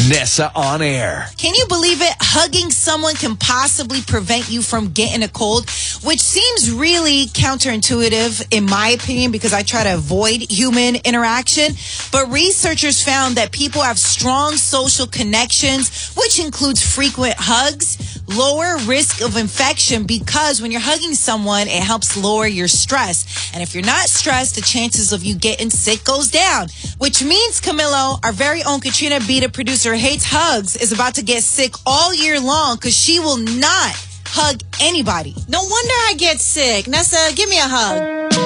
Nessa on air. Can you believe it? Hugging someone can possibly prevent you from getting a cold, which seems really counterintuitive in my opinion because I try to avoid human interaction. But researchers found that people have strong social connections, which includes frequent hugs, lower risk of infection because when you're hugging someone, it helps lower your stress. And if you're not stressed, the chances of you getting sick goes down, which means Camilo, our very own Katrina Beta producer, hates hugs, is about to get sick all year long because she will not hug anybody. No wonder I get sick. Nessa, give me a hug.